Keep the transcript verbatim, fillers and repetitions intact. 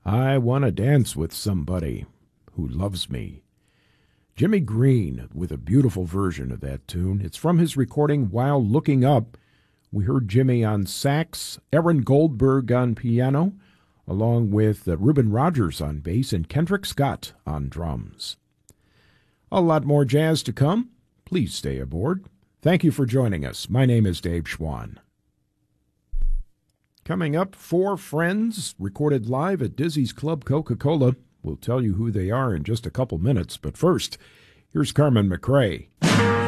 I Want to Dance with Somebody Who Loves Me. Jimmy Green with a beautiful version of that tune. It's from his recording While Looking Up. We heard Jimmy on sax, Aaron Goldberg on piano, along with uh, Reuben Rogers on bass and Kendrick Scott on drums. A lot more jazz to come. Please stay aboard. Thank you for joining us. My name is Dave Schwann. Coming up, Four Friends, recorded live at Dizzy's Club Coca-Cola. We'll tell you who they are in just a couple minutes, but first, here's Carmen McRae.